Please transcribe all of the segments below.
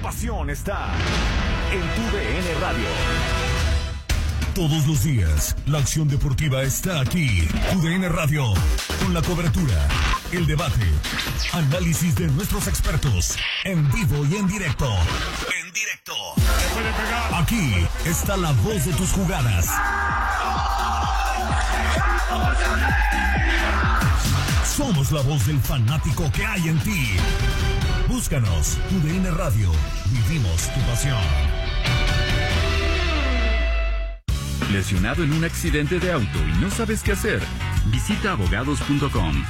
pasión está en tu DN Radio. Todos los días, la acción deportiva está aquí. Tu DN Radio, con la cobertura, el debate, análisis de nuestros expertos, en vivo y en directo. Aquí está la voz de tus jugadas. Somos la voz del fanático que hay en ti. Búscanos, Tu DN Radio. Vivimos tu pasión. ¿Lesionado en un accidente de auto y no sabes qué hacer? Visita abogados.com. Abogados.com,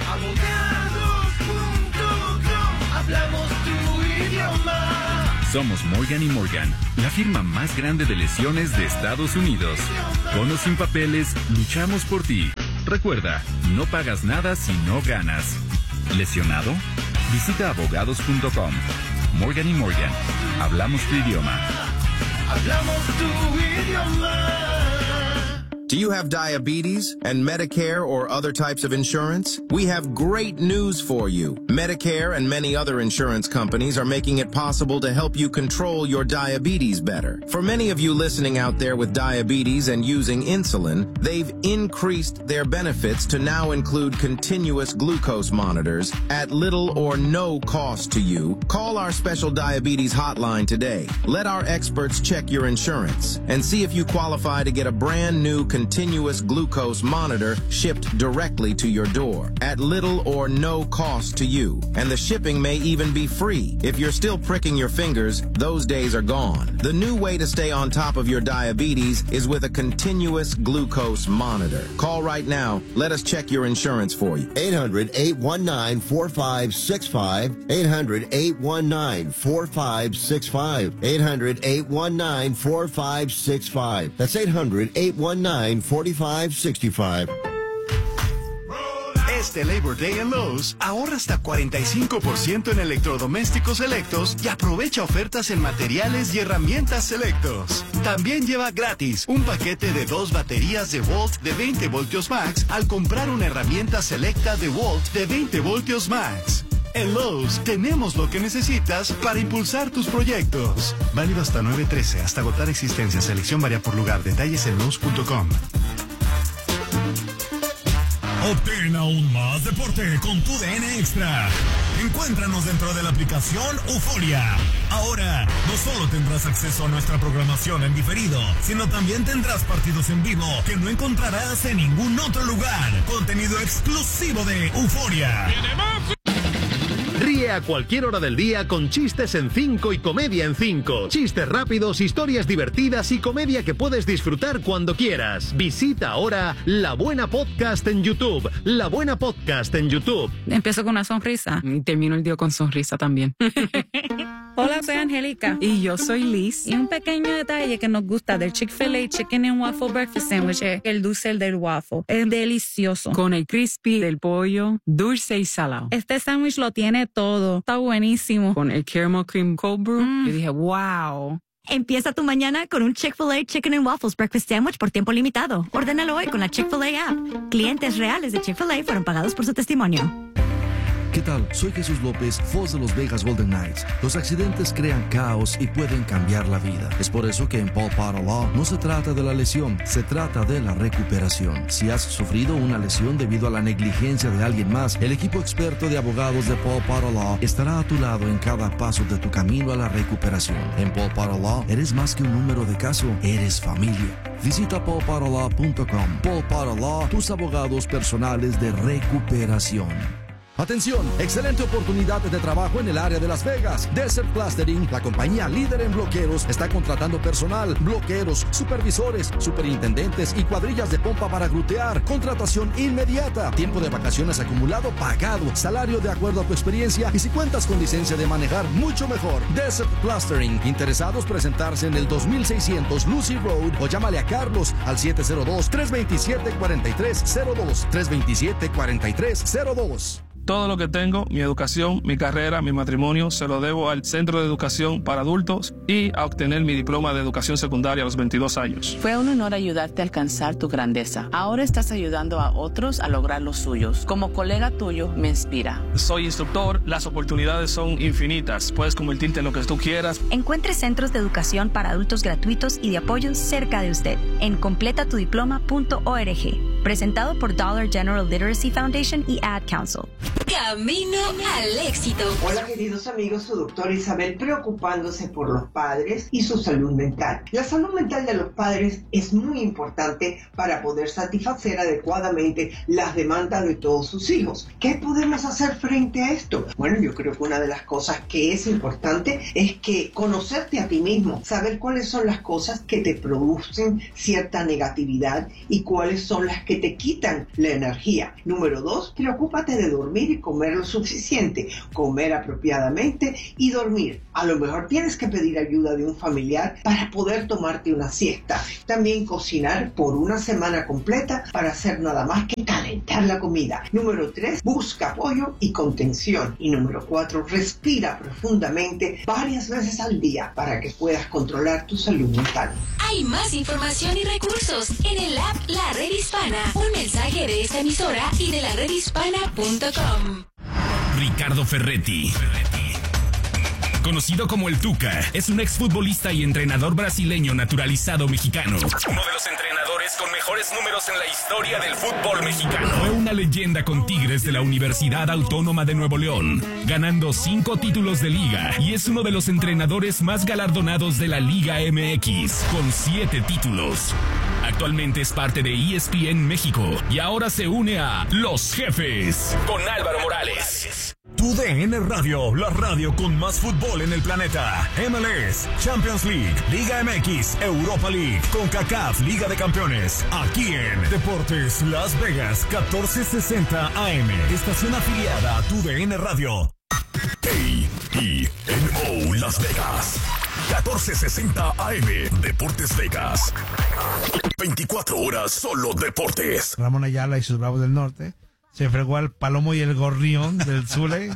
hablamos tu idioma. Somos Morgan & Morgan, la firma más grande de lesiones de Estados Unidos. Con o sin papeles, luchamos por ti. Recuerda, no pagas nada si no ganas. ¿Lesionado? Visita abogados.com. Morgan & Morgan, hablamos tu idioma. Hablamos tu idioma. Do you have diabetes and Medicare or other types of insurance? We have great news for you. Medicare and many other insurance companies are making it possible to help you control your diabetes better. For many of you listening out there with diabetes and using insulin, they've increased their benefits to now include continuous glucose monitors at little or no cost to you. Call our special diabetes hotline today. Let our experts check your insurance and see if you qualify to get a brand new continuous glucose monitor shipped directly to your door at little or no cost to you. And the shipping may even be free. If you're still pricking your fingers, those days are gone. The new way to stay on top of your diabetes is with a continuous glucose monitor. Call right now. Let us check your insurance for you. 800-819-4565. 800-819-4565. 800-819-4565. That's 800-819-4565. Este Labor Day en Lowe's, ahorra hasta 45% en electrodomésticos selectos y aprovecha ofertas en materiales y herramientas selectos. También lleva gratis un paquete de 2 baterías de Volt de 20 voltios max al comprar una herramienta selecta de Volt de 20 voltios max. En Lowe's tenemos lo que necesitas para impulsar tus proyectos. Válido hasta 9/13, hasta agotar existencia. Selección varía por lugar. Detalles en Lowe's.com. Obtén aún más deporte con Tu DN Extra. Encuéntranos dentro de la aplicación Euforia. Ahora, no solo tendrás acceso a nuestra programación en diferido, sino también tendrás partidos en vivo que no encontrarás en ningún otro lugar. Contenido exclusivo de Euforia. Ríe a cualquier hora del día con Chistes en 5 y Comedia en 5. Chistes rápidos, historias divertidas y comedia que puedes disfrutar cuando quieras. Visita ahora La Buena Podcast en YouTube. La Buena Podcast en YouTube. Empiezo con una sonrisa y termino el día con sonrisa también. Hola, soy Angélica. Y yo soy Liz. Y un pequeño detalle que nos gusta del Chick-fil-A Chicken and Waffle Breakfast Sandwich es el dulce del waffle. Es delicioso. Con el crispy del pollo, dulce y salado. Este sándwich lo tiene todo. Está buenísimo. Con el caramel cream cold brew, yo dije, wow. Empieza tu mañana con un Chick-fil-A Chicken and Waffles Breakfast Sandwich por tiempo limitado. Ordénalo hoy con la Chick-fil-A app. Clientes reales de Chick-fil-A fueron pagados por su testimonio. ¿Qué tal? Soy Jesús López, voz de los Vegas Golden Knights. Los accidentes crean caos y pueden cambiar la vida. Es por eso que en Paul Potter Law no se trata de la lesión, se trata de la recuperación. Si has sufrido una lesión debido a la negligencia de alguien más, el equipo experto de abogados de Paul Potter Law estará a tu lado en cada paso de tu camino a la recuperación. En Paul Potter Law eres más que un número de caso, eres familia. Visita paulpotterlaw.com. Paul Potter Law, tus abogados personales de recuperación. Atención, excelente oportunidad de trabajo en el área de Las Vegas. Desert Plastering, la compañía líder en bloqueros, está contratando personal, bloqueros, supervisores, superintendentes y cuadrillas de pompa para grutear. Contratación inmediata, tiempo de vacaciones acumulado pagado, salario de acuerdo a tu experiencia y si cuentas con licencia de manejar, mucho mejor. Desert Plastering, interesados presentarse en el 2600 Lucy Road o llámale a Carlos al 702-327-4302, 327-4302. Todo lo que tengo, mi educación, mi carrera, mi matrimonio, se lo debo al Centro de Educación para Adultos y a obtener mi diploma de educación secundaria a los 22 años. Fue un honor ayudarte a alcanzar tu grandeza. Ahora estás ayudando a otros a lograr los suyos. Como colega tuyo, me inspira. Soy instructor, las oportunidades son infinitas. Puedes convertirte en lo que tú quieras. Encuentre centros de educación para adultos gratuitos y de apoyo cerca de usted en completatudiploma.org. Presentado por Dollar General Literacy Foundation y Ad Council. Camino al éxito. Hola queridos amigos, su doctora Isabel preocupándose por los padres y su salud mental. La salud mental de los padres es muy importante para poder satisfacer adecuadamente las demandas de todos sus hijos. ¿Qué podemos hacer frente a esto? Bueno, yo creo que una de las cosas que es importante es que conocerte a ti mismo, saber cuáles son las cosas que te producen cierta negatividad y cuáles son las que te quitan la energía. Número 2, preocúpate de dormir y comer lo suficiente, comer apropiadamente y dormir. A lo mejor tienes que pedir ayuda de un familiar para poder tomarte una siesta. También cocinar por una semana completa para hacer nada más que calentar la comida. Número 3, busca apoyo y contención. Y número 4, respira profundamente varias veces al día para que puedas controlar tu salud mental. Hay más información y recursos en el app La Red Hispana. Un mensaje de esta emisora y de laredhispana.com. Ricardo Ferretti, conocido como el Tuca, es un exfutbolista y entrenador brasileño naturalizado mexicano. Uno de los entrenadores con mejores números en la historia del fútbol mexicano. Fue una leyenda con Tigres de la Universidad Autónoma de Nuevo León, ganando 5 títulos de liga, y es uno de los entrenadores más galardonados de la Liga MX, con 7 títulos. Actualmente es parte de ESPN México y ahora se une a Los Jefes con Álvaro Morales. Tu DN Radio, la radio con más fútbol en el planeta. MLS, Champions League, Liga MX, Europa League, CONCACAF, Liga de Campeones. Aquí en Deportes Las Vegas, 1460 AM. Estación afiliada a Tu DN Radio. KENO Las Vegas, 1460 AM. Deportes Vegas. 24 horas solo deportes. Ramón Ayala y sus Bravos del Norte se fregó al Palomo y el Gorrión del Zule.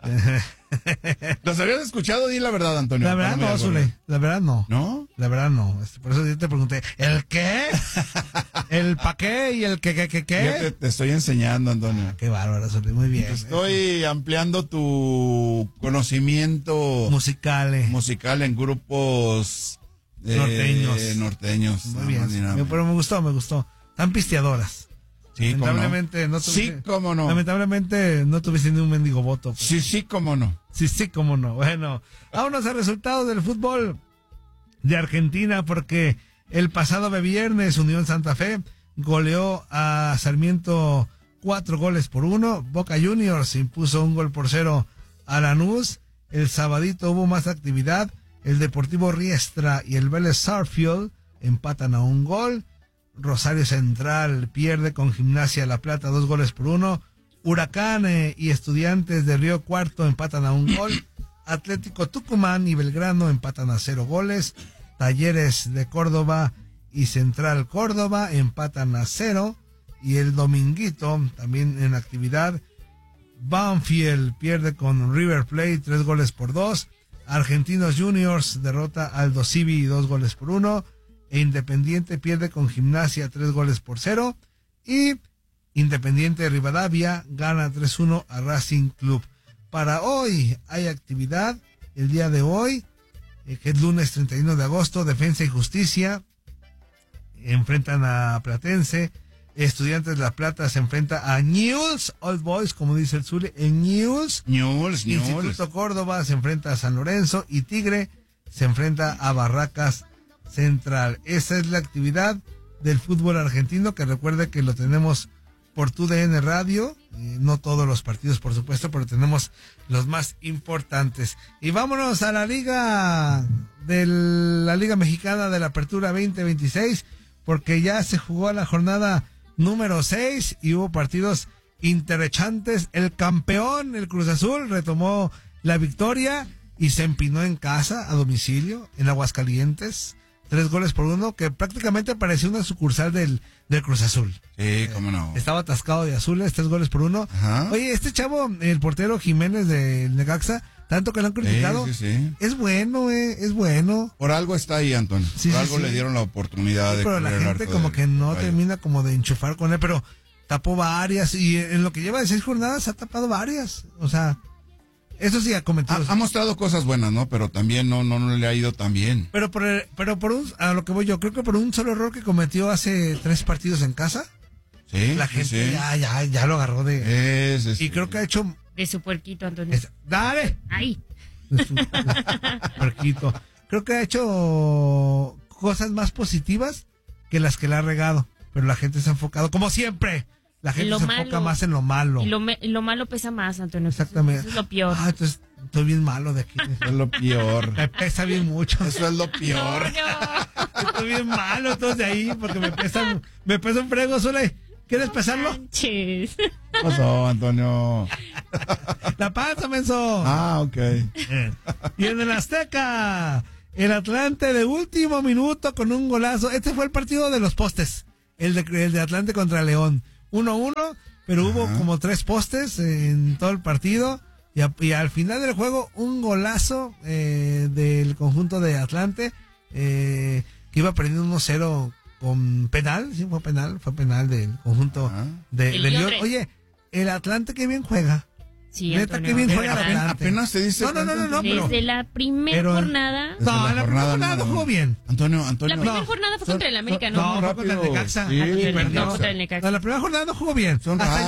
¿Los habías escuchado? Di la verdad, Antonio. La verdad no, Zule. La verdad no. ¿No? La verdad no. Por eso yo te pregunté, ¿el qué? ¿El pa' qué? ¿Y el qué? Yo te estoy enseñando, Antonio. Qué bárbaro, Zule. Muy bien. Estoy ampliando tu conocimiento musical en grupos norteños. Muy bien. Pero me gustó. Tan pisteadoras. Sí, lamentablemente no tuviste, sí, cómo no. Lamentablemente no tuviste ni un mendigo voto. Pues. Sí, cómo no. Sí, cómo no. Bueno, vámonos al resultado del fútbol de Argentina, porque el pasado viernes Unión Santa Fe goleó a Sarmiento 4-1. Boca Juniors impuso 1-0 a Lanús. El sabadito hubo más actividad. El Deportivo Riestra y el Vélez Sarsfield empatan a 1 Rosario Central pierde con Gimnasia La Plata 2-1. Huracán y Estudiantes de Río Cuarto empatan a 1 Atlético Tucumán y Belgrano empatan a 0 Talleres de Córdoba y Central Córdoba empatan a 0. Y el dominguito, también en actividad, Banfield pierde con River Plate 3-2. Argentinos Juniors derrota al Dosivi 2-1. E Independiente pierde con Gimnasia 3-0. Y Independiente Rivadavia gana 3-1 a Racing Club. Para hoy hay actividad, el día de hoy, que es lunes 31 de agosto, Defensa y Justicia enfrentan a Platense. Estudiantes de La Plata se enfrenta a Newell's Old Boys, como dice el Zule, en Newell's. Instituto Córdoba se enfrenta a San Lorenzo y Tigre se enfrenta a Barracas Central. Esa es la actividad del fútbol argentino, que recuerde que lo tenemos por Tu DN Radio, no todos los partidos por supuesto, pero tenemos los más importantes. Y vámonos a la Liga Mexicana de la Apertura 2026, porque ya se jugó la jornada número 6 y hubo partidos interesantes. El campeón, el Cruz Azul, retomó la victoria y se empinó en casa, a domicilio, en Aguascalientes. 3-1, que prácticamente parecía una sucursal del Cruz Azul. Sí, cómo no. Estaba atascado de azules, 3-1. Ajá. Oye, este chavo, el portero Jiménez del Necaxa, tanto que lo han criticado, sí. es bueno, es bueno. Por algo está ahí, Antonio. Sí, Por sí, algo sí. le dieron la oportunidad de pero la correr el gente arco como del que no Rayo. termina como de enchufar con él, pero tapó varias, y en lo que lleva de 6 jornadas ha tapado varias. O sea, eso sí ha cometido. Ha mostrado cosas buenas, ¿no? Pero también no le ha ido tan bien. Pero por a lo que voy yo, creo que por un solo error que cometió hace 3 partidos en casa, sí, la gente sí. ya lo agarró de... Sí. Y creo que ha hecho... De su puerquito, Antonio. ¡Dale! ¡Ay! Puerquito. Creo que ha hecho cosas más positivas que las que le ha regado. Pero la gente se ha enfocado, como siempre, la gente se enfoca más en lo malo. Y lo malo pesa más, Antonio. Exactamente. Eso es lo peor. Entonces estoy bien malo de aquí. Es lo peor. Me pesa bien mucho. Eso es lo peor. Estoy bien malo entonces de ahí, porque me pesa un frego, Zule. ¿Quieres pesarlo? ¿Qué pasó, Antonio? La panza, menso. Ok. Y en el Azteca, el Atlante de último minuto con un golazo. Este fue el partido de los postes. El de Atlante contra León. 1-1, pero hubo como 3 postes en todo el partido. Y al final del juego, un golazo del conjunto de Atlante, que iba perdiendo 1-0 con penal. Sí, fue penal del conjunto de León. Oye, el Atlante que bien juega. Sí, neta, Antonio, que bien juega el Atlante. Apenas se dice. No. Desde la primera jornada. No, en la primera jornada no jugó bien. Antonio. La primera jornada fue contra el América, ¿no? No, fue contra el Necaxa. Sí, contra el Necaxa. No, la primera jornada no jugó bien.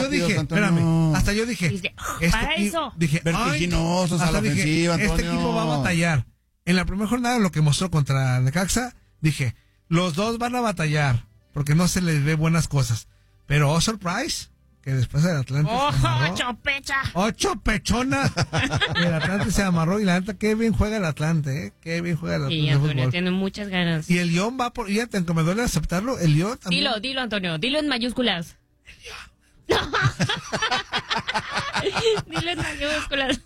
Hasta yo dije, para eso. Dije, vertiginosos a la ofensiva, Antonio. Este equipo va a batallar. En la primera jornada, lo que mostró contra el Necaxa, dije, los dos van a batallar, porque no se les ve buenas cosas. Pero, oh, surprise, que después el Atlante se amarró. ¡Ocho pechonas! El Atlante se amarró y la neta, qué bien juega el Atlante, ¿eh? Qué bien juega el Atlante. Sí, Antonio, tiene muchas ganas. Y el León va por... Fíjate, aunque me duele aceptarlo, el León también... Dilo, Antonio, dilo en mayúsculas. Dilo en mayúsculas.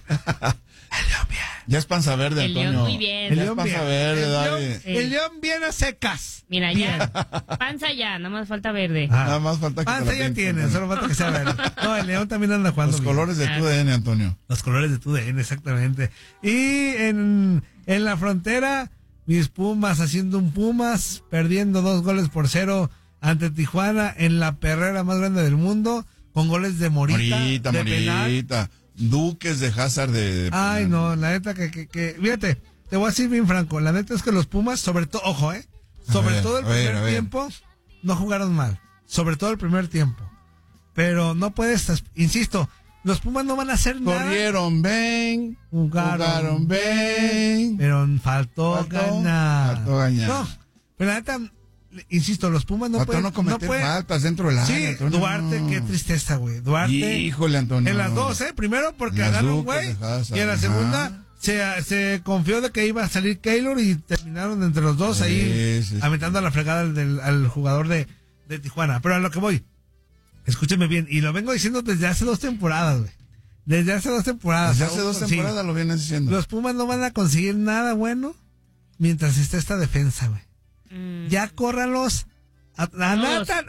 Ya es panza verde, el Antonio. León muy bien. El León panza verde, David. El León viene a secas. Mira, ya. Panza ya, nada más falta verde. Nada más falta que panza ya tiene, solo falta que sea verde. No, el León también anda jugando. Los colores de tu DN, Antonio. Los colores de tu DN, exactamente. Y en la frontera, mis Pumas haciendo un Pumas, perdiendo 2-0 ante Tijuana en la perrera más grande del mundo, con goles de Morita de penal. Duques de Hazard de Ay, no, la neta que fíjate, te voy a decir bien franco, la neta es que los Pumas, sobre todo, ojo, sobre todo el primer tiempo, no jugaron mal, sobre todo el primer tiempo, pero no puedes, insisto, los Pumas no van a hacer nada. Corrieron, ven, jugaron, ven, pero faltó ganar. No, pero la neta, insisto, los Pumas no pueden cometer faltas dentro del área. Sí, Antonio, Duarte, qué tristeza, güey. Duarte. Híjole, Antonio. En las dos, primero porque agarró un güey. Y en la segunda se confió de que iba a salir Keylor y terminaron entre los dos ahí aventando a la fregada al jugador de Tijuana. Pero a lo que voy, escúcheme bien, y lo vengo diciendo desde hace 2 temporadas, güey. Desde hace 2 temporadas. Desde hace 2 temporadas lo vienes diciendo. Los Pumas no van a conseguir nada bueno mientras esté esta defensa, güey. Ya córralos a Nathan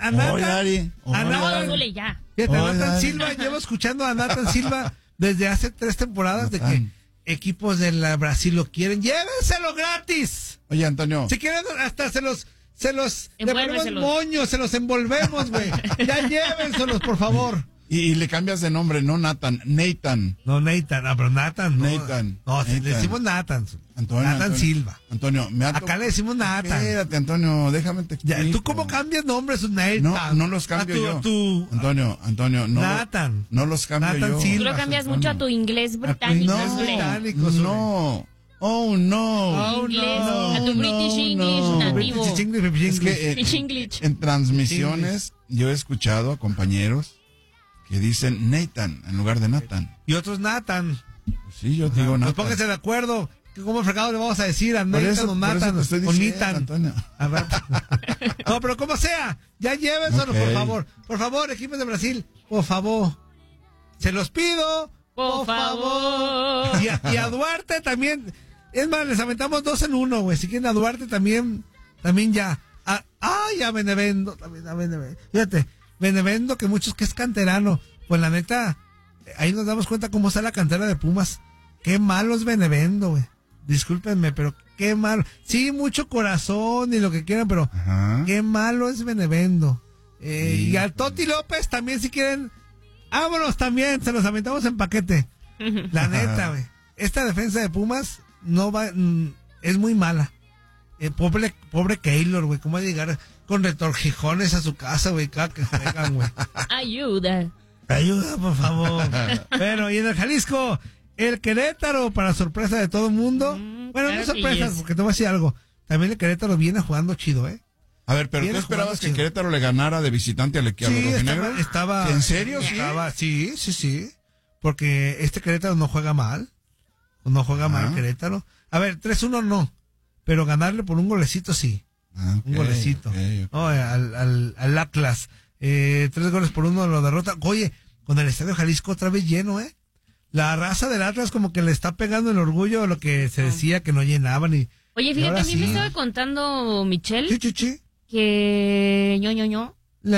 Silva. Llevo escuchando a Nathan Silva desde hace 3 temporadas de que equipos de Brasil lo quieren. Llévenselo gratis. Oye, Antonio, si quieren hasta se los le ponemos moños, se los envolvemos, güey. Ya llévenselos, por favor. Y le cambias de nombre, no Nathan. No, Nathan, pero Nathan. No, Nathan. Le decimos Nathan. Antonio Silva. Antonio, acá le decimos Nathan. Espérate, Antonio, déjame te explico. ¿Tú cómo cambias nombres, Nathan? No los cambio yo. Antonio, no. Nathan. No los cambio Nathan yo. Silva. Tú lo cambias mucho a tu inglés británico. No. Oh, no. Inglés, a tu British English nativo. Es que en transmisiones yo he escuchado a compañeros que dicen Nathan en lugar de Nathan. Y otros Nathan. Sí, yo digo Nathan. Pues pónganse de acuerdo. ¿Cómo fregado le vamos a decir a Nathan o Nathan o Nathan? No, pero como sea, ya llévenselo, por favor. Por favor, equipos de Brasil, por favor. Se los pido. Por favor. Y a Duarte también. Es más, les aventamos 2 en 1, güey. Si quieren a Duarte también ya. Ya Benevendo, también a Benevendo. Fíjate, Benevendo, que muchos que es canterano. Pues la neta, ahí nos damos cuenta cómo está la cantera de Pumas. Qué malo es Benevendo, güey. Discúlpenme, pero qué malo. Sí, mucho corazón y lo que quieran, pero qué malo es Benevendo. Y al Toti López también, si quieren, vámonos también, se los aventamos en paquete. La neta, güey. Esta defensa de Pumas no va, es muy mala. Pobre Keylor, güey, ¿cómo va a llegar con retorjijones a su casa, güey? Cada que juegan, güey. Ayuda, por favor. Bueno, y en el Jalisco, el Querétaro, para sorpresa de todo el mundo. Bueno, no sorpresa, porque te voy a decir algo. También el Querétaro viene jugando chido, ¿eh? A ver, pero ¿tú esperabas que Querétaro le ganara de visitante al equipo rojinegro? Estaba. ¿En serio? Sí. Porque este Querétaro no juega mal. No juega mal Querétaro. A ver, 3-1 no. Pero ganarle por un golecito sí. Un golecito. Okay. No, al Atlas. 3 goles por 1 lo derrota. Oye, con el Estadio Jalisco otra vez lleno, ¿eh? La raza del Atlas como que le está pegando el orgullo a lo que se decía que no llenaban. Oye, fíjate, a mí me estaba contando Michelle. Sí. Que ño.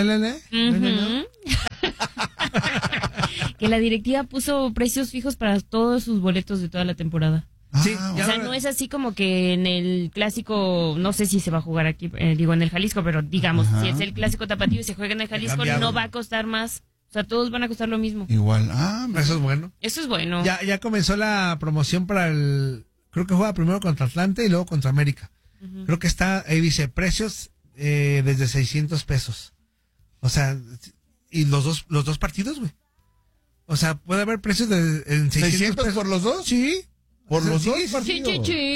Que la directiva puso precios fijos para todos sus boletos de toda la temporada. Sí, o sea, no es así como que en el clásico, no sé si se va a jugar aquí, en el Jalisco, pero digamos, si es el clásico tapatío y se juega en el Jalisco, no va a costar más. O sea, todos van a costar lo mismo. Igual. Eso es bueno. Eso es bueno. Ya comenzó la promoción para creo que juega primero contra Atlante y luego contra América. Creo que ahí dice precios desde 600 pesos. O sea, y los dos partidos, güey. O sea, puede haber precios en 600 pesos por los dos. Sí. Por los dos partidos. Sí.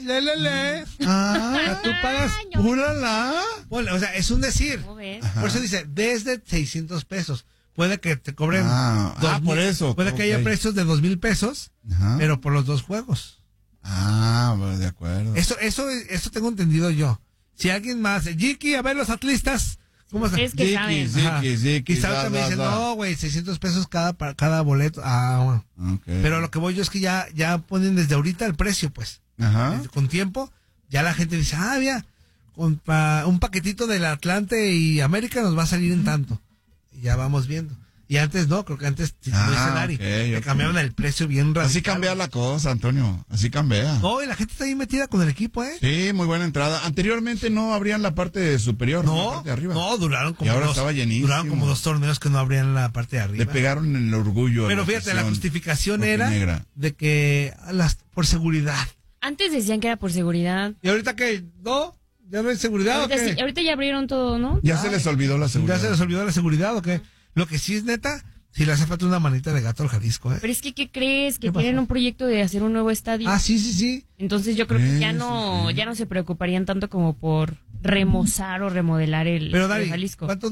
Tú pagas. Bueno, o sea, es un decir. Por eso dice, desde 600 pesos. Puede que te cobren por eso. Puede que haya precios de 2,000 pesos, pero por los 2 juegos. Bueno, de acuerdo. Eso tengo entendido yo. Si alguien más, Jiki, a ver los atlistas. ¿Cómo se? Es que saben. Y saben también dicen, no, güey, 600 pesos cada boleto. Bueno. Okay. Pero lo que voy yo es que ya ponen desde ahorita el precio, pues. Con tiempo, ya la gente dice, mira, un paquetito del Atlante y América nos va a salir en tanto. Y ya vamos viendo. Y antes no, creo que antes, le cambiaban el precio bien radical. Así cambia la cosa, Antonio, así cambia. No, y la gente está ahí metida con el equipo, ¿eh? Sí, muy buena entrada. Anteriormente no abrían la parte superior, la parte de arriba. No, duraron como y ahora estaba llenísimo. Duraron como 2 torneos que no abrían la parte de arriba. Le pegaron en el orgullo. Pero fíjate, la justificación era de que por seguridad. Antes decían que era por seguridad. ¿Y ahorita qué? ¿No? ¿Ya no hay seguridad o qué? Sí, ahorita ya abrieron todo, ¿no? Ya se les olvidó la seguridad. ¿Ya se les olvidó la seguridad o qué? Lo que sí es neta, si le hace falta una manita de gato al Jalisco, ¿eh? Pero es que, ¿qué crees? Que tienen un proyecto de hacer un nuevo estadio. Sí. Entonces yo creo que ya no se preocuparían tanto como por remozar o remodelar el Jalisco. ¿Cuánto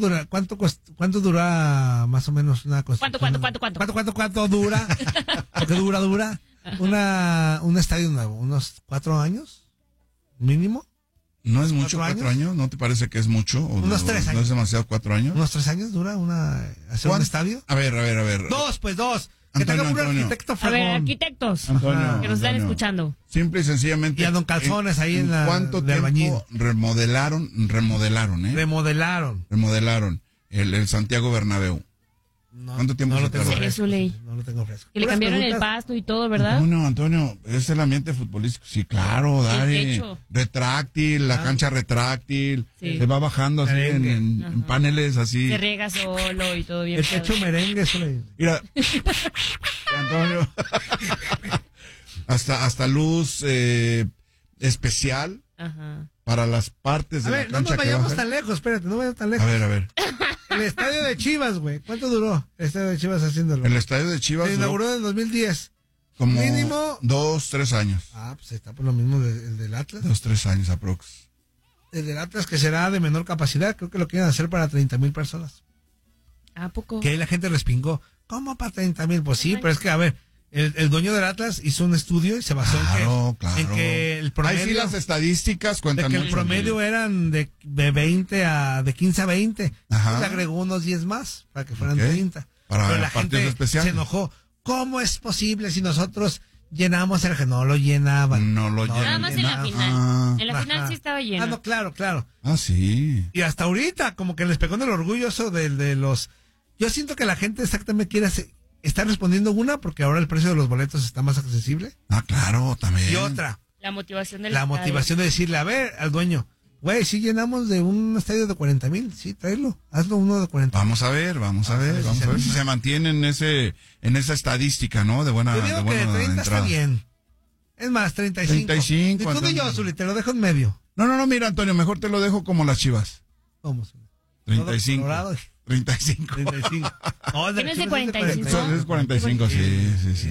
dura más o menos una cosa? ¿Cuánto dura? Porque dura un estadio nuevo, ¿unos 4 años? ¿Mínimo? ¿No es mucho 4 años? ¿No te parece que es mucho? Unos 3 años. ¿No es demasiado 4 años? ¿Unos 3 años dura hacer un estadio? A ver. 2. Que tenga un arquitecto fregón. A ver, arquitectos. Antonio, que nos están escuchando. Simple y sencillamente. Y a Don Calzones ahí en la. ¿Cuánto tiempo remodelaron, Remodelaron el Santiago Bernabéu. ¿Cuánto tiempo no lo tengo fresco? No lo tengo fresco. Y le cambiaron el pasto y todo, ¿verdad? Antonio, es el ambiente futbolístico. Sí, claro, Dari. Retráctil, la cancha retráctil. Sí. Se va bajando así en paneles así. Se riega solo y todo bien. El techo merengue. Mira, Antonio. hasta luz especial. Para las partes de la cancha. No nos vayamos tan lejos, espérate, no vayamos tan lejos. A ver. El estadio de Chivas, güey. ¿Cuánto duró el estadio de Chivas haciéndolo? El estadio de Chivas se inauguró en el 2010. Como mínimo 2-3 años. Pues está por lo mismo el del Atlas. 2-3 años aprox. El del Atlas, que será de menor capacidad, creo que lo quieren hacer para 30,000 personas. ¿A poco? Que ahí la gente respingó. ¿Cómo para 30,000? Pues sí, pero es que, a ver, el dueño del Atlas hizo un estudio y se basó en que el promedio... Ahí sí las estadísticas cuentan de que el promedio eran de 15 a 20. Ajá. Le agregó unos 10 más para que fueran 30. Para pero la gente especiales. se enojó. ¿Cómo es posible si nosotros llenamos el que no lo llenaban. Nada más en la final. En la final sí estaba lleno. No, claro. Ah, sí. Y hasta ahorita, como que les pegó en el orgullo eso de los... Yo siento que la gente exactamente quiere está respondiendo una, porque ahora el precio de los boletos está más accesible. Ah, claro, también. Y otra. La motivación de decirle, a ver, al dueño, güey, si llenamos de un estadio de 40,000, sí, tráelo, hazlo uno de 40,000. Vamos a ver si se mantiene en esa estadística, ¿no? De buena, yo digo de que buena 30 entrada. está bien. Es más, 35. 35. Y tú y yo, Zuli, te lo dejo en medio. No, mira, Antonio, mejor te lo dejo como las Chivas. ¿Cómo? 35. 35. No, ¿Tienes de 45? Es 45, sí.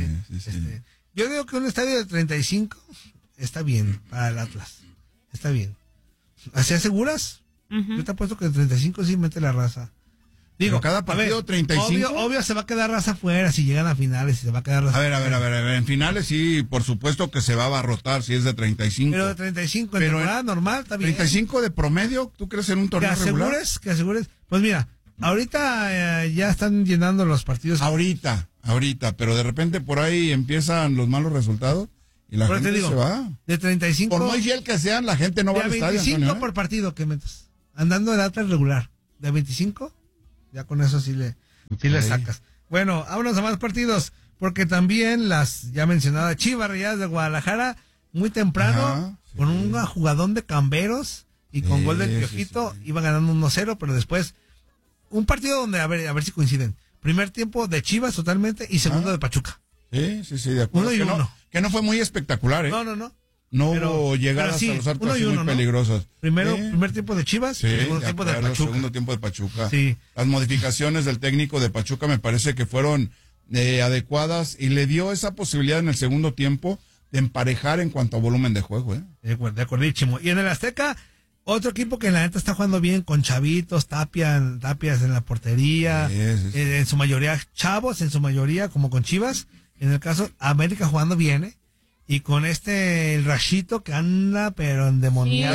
Yo digo que un estadio de 35 está bien para el Atlas. Está bien. ¿Así aseguras? Yo te apuesto que de 35 sí mete la raza. Digo, pero cada partido 35. Obvio se va a quedar raza afuera si llegan a finales y se va a quedar raza. A ver, en finales sí, por supuesto que se va a abarrotar si es de 35. Pero de 35 en temporada normal está bien. 35 de promedio, ¿tú crees en un torneo regular? Que asegures. Pues mira, ahorita ya están llenando los partidos. Ahorita, pero de repente por ahí empiezan los malos resultados y la gente se va. De 35. Por muy fiel que sean, la gente no va al estadio. 25 Antonio, por partido que metas. Andando de Atlas regular. De 25, ya con eso sí le sacas. Bueno, vámonos a más partidos, porque también las ya mencionadas Chivas Rayadas de Guadalajara, muy temprano, con un jugadón de Camberos y con gol del Piojito, iba ganando 1-0, pero después un partido donde, a ver si coinciden. Primer tiempo de Chivas totalmente y segundo de Pachuca. Sí, de acuerdo. 1-1. Que no fue muy espectacular, ¿eh? No hubo llegadas a los arcos muy peligrosas. Primer tiempo de Chivas, segundo tiempo de Pachuca. Segundo tiempo de Pachuca. Sí. Las modificaciones del técnico de Pachuca me parece que fueron adecuadas y le dio esa posibilidad en el segundo tiempo de emparejar en cuanto a volumen de juego. De acordísimo. Y en el Azteca, otro equipo que en la neta está jugando bien con chavitos, Tapias en la portería, en su mayoría chavos, en su mayoría como con Chivas. En el caso, América jugando bien, y con el Rashito que anda pero endemoniado.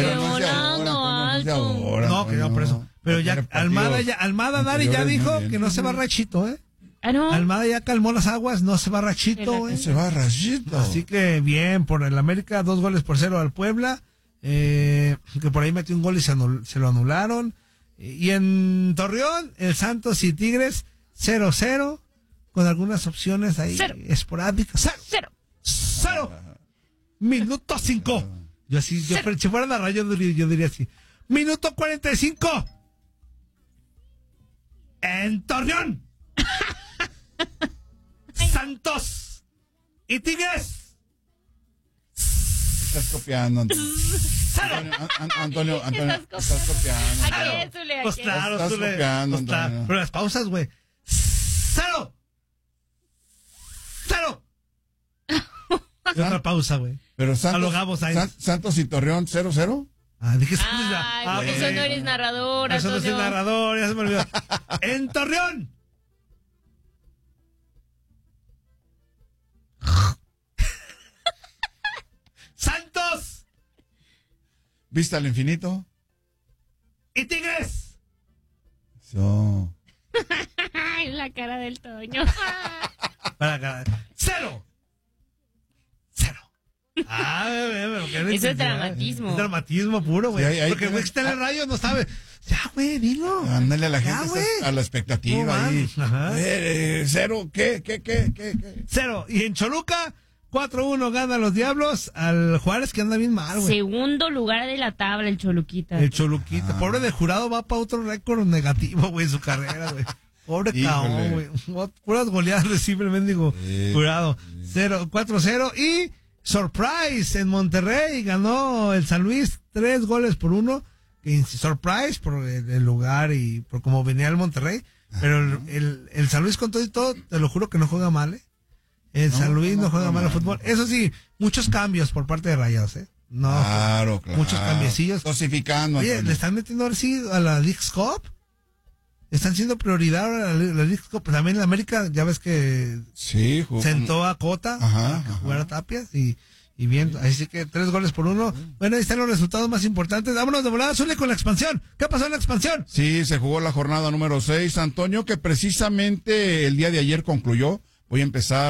No, por eso. Pero ya Almada Dari ya dijo que no se va Rashito, no. Almada ya calmó las aguas, no se va Rashito, No se va Rashito. Así que bien, por el América, 2-0 al Puebla, que por ahí metió un gol y se lo anularon. Y en Torreón, el Santos y Tigres, 0-0, con algunas opciones ahí esporádicas. 0. Minuto 5. Si fuera la radio, yo diría así. Minuto 45. En Torreón. Santos y Tigres. Estás copiando, Antonio. Estás copiando. Pues claro, estás copiando, Antonio. Pero las pausas, güey. 0. Y otra pausa, güey. Pero Santos y Torreón 0-0. Dije por eso no eres narrador. Eso no soy narrador, ya se me olvidó. En Torreón. Santos. Vista al infinito. Y Tigres. Eso. La cara del Toño. 0. Eso es dramatismo. Es dramatismo puro, güey. Sí, porque el güey que está en el radio no sabe. Ya, güey, dilo. Ándale a la gente a la expectativa ahí. 0, ¿qué? 0. Y en Choluca, 4-1 gana los Diablos al Juárez, que anda bien mal, güey. Segundo lugar de la tabla, el Choluquita. Pobre de Jurado, va para otro récord negativo, güey, en su carrera, güey. Pobre cabrón, güey. Puras goleadas recibe el mendigo Jurado. 4-0 y surprise en Monterrey, ganó el San Luis 3-1. Surprise por el lugar y por cómo venía el Monterrey. Pero el San Luis con todo y todo, te lo juro que no juega mal, El San Luis no juega mal al fútbol. Eso sí, muchos cambios por parte de Rayados, Claro. Muchos cambiecitos. Dosificando. Oye, le están metiendo ahora sí a la Leagues Cup. Están siendo prioridad ahora la Leagues Cup. También en América, ya ves que sentó a Cota a jugar a Tapias y bien, así que 3-1. Bueno, ahí están los resultados más importantes. Vámonos de volada, Zuli, con la expansión. ¿Qué pasó en la expansión? Sí, se jugó la jornada número 6, Antonio, que precisamente el día de ayer concluyó. Voy a empezar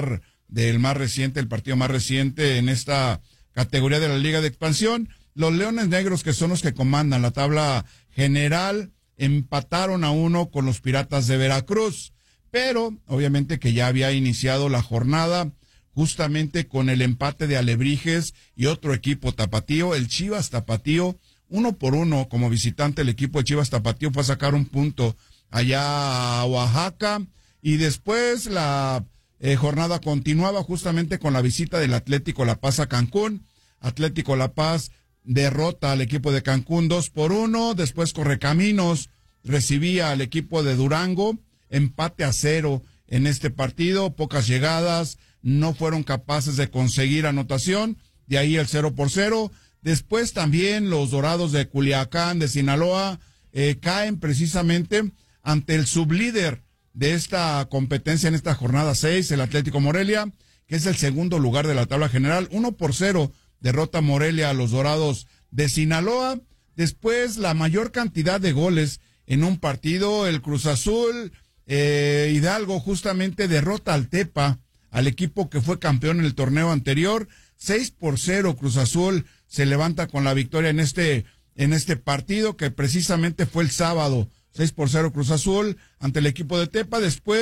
del más reciente, el partido más reciente en esta categoría de la Liga de Expansión. Los Leones Negros, que son los que comandan la tabla general, empataron a 1 con los Piratas de Veracruz, pero obviamente que ya había iniciado la jornada justamente con el empate de Alebrijes y otro equipo tapatío, el Chivas Tapatío, 1-1 como visitante. El equipo de Chivas Tapatío fue a sacar un punto allá a Oaxaca, y después la jornada continuaba justamente con la visita del Atlético La Paz a Cancún. Atlético La Paz derrota al equipo de Cancún 2-1, después Correcaminos recibía al equipo de Durango, empate a 0 en este partido, pocas llegadas, no fueron capaces de conseguir anotación, de ahí el 0-0. Después también los Dorados de Culiacán, de Sinaloa, caen precisamente ante el sublíder de esta competencia en esta jornada 6, el Atlético Morelia, que es el segundo lugar de la tabla general. 1-0 derrota Morelia a los Dorados de Sinaloa. Después, la mayor cantidad de goles en un partido, el Cruz Azul Hidalgo justamente derrota al Tepa, al equipo que fue campeón en el torneo anterior. 6-0 Cruz Azul se levanta con la victoria en este partido, que precisamente fue el sábado. 6-0 Cruz Azul ante el equipo de Tepa. Después